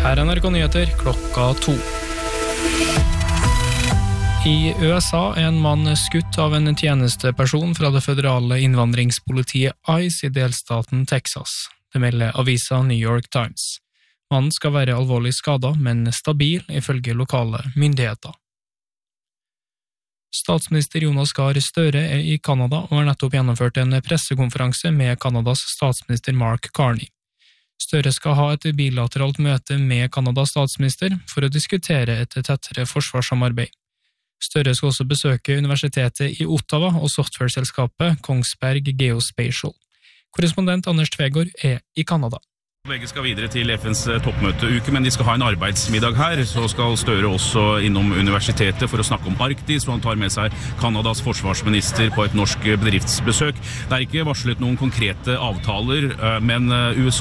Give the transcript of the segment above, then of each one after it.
Her NRK Nyheter klokka 2. I USA en mann skutt av en tjenesteperson fra det føderale innvandringspolitiet ICE i delstaten Texas. Det melder avisa New York Times. Mannen skal være alvorlig skadet, men stabil ifølge lokale myndigheter. Statsminister Jonas Gahr Støre er i Kanada og har nettopp gjennomført en pressekonferanse med Kanadas statsminister Mark Carney. Støre skal ha et bilateralt møte med Kanadas statsminister for å diskutere et tettere forsvarssamarbeid. Støre skal også besøke universitetet i Ottawa og softwareselskapet Kongsberg Geospatial. Korrespondent Anders Tvegård er i Kanada. Begge skal videre til FNs toppmøteuke, men de skal ha en arbeidsmiddag her. Så skal Støre også innom universitetet for å snakke om Arktis, og han tar med seg Kanadas forsvarsminister på et norsk bedriftsbesøk. Det er ikke varslet noen konkrete avtaler, men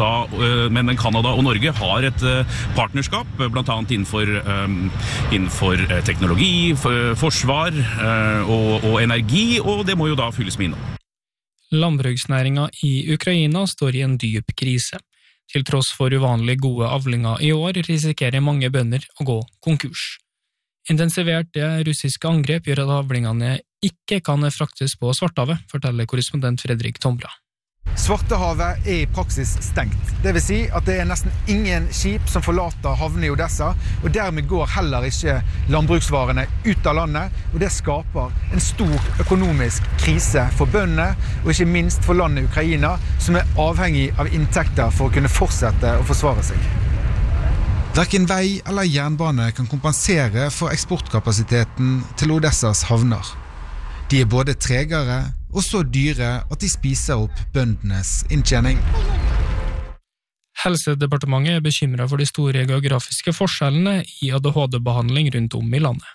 Kanada og Norge har et partnerskap, blant annet innenfor teknologi, forsvar og energi, og det må jo da fylles med innhold. Landbruksnæringen i Ukraina står i en dyp krise. Til tross for uvanlig gode avlinger i år risikerer mange bønder å gå konkurs. Intensiverte russiske angrep gjør at avlingene ikke kan fraktes på Svartehavet, forteller korrespondent Fredrik Tomra. Svartehavet er i praksis stengt. Det vil si at det er nesten ingen skip som forlater havnene i Odessa, og dermed går heller ikke landbruksvarene ut av landet, og det skaper en stor økonomisk krise for bøndene, og ikke minst for landet Ukraina, som er avhengig av inntekter for å kunne fortsette å forsvare seg. Hverken vei eller jernbane kan kompensere for eksportkapasiteten til Odessas havner. De er både tregere og så dyre at de spiser opp bøndenes inntjening. Helsedepartementet er bekymret for de store geografiske forskjellene i ADHD-behandling rundt om i landet.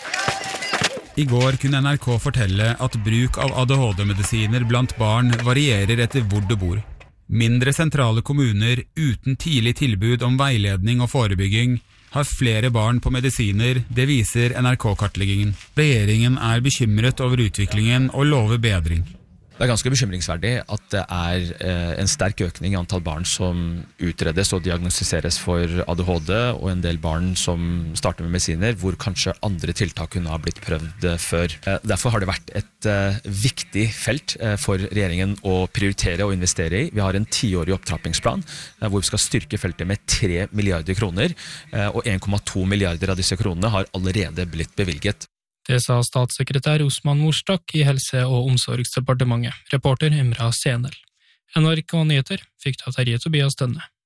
I går kunne NRK fortelle at bruk av ADHD-medisiner blant barn varierer etter hvor du bor. Mindre sentrale kommuner uten tidlig tilbud om veiledning og forebygging har flere barn på medisiner, det viser NRK-kartleggingen. Regjeringen er bekymret over utviklingen og lover bedring. Det er ganske bekymringsverdig at det er en sterk økning i antall barn som utredes og diagnostiseres for ADHD, og en del barn som starter med medisiner, hvor kanskje andre tiltak kunne ha blitt prøvd før. Derfor har det vært et viktig felt for regjeringen å prioritere og investere i. Vi har en 10-årig opptrappingsplan, hvor vi skal styrke feltet med 3 milliarder kroner, og 1,2 milliarder av disse kronene har allerede blitt bevilget. Det sa statssekretær Osman Morstak i Helse- og omsorgsdepartementet. Reporter Emra Senel. NRK Nyheter fikk av Terje Tobias Dønne.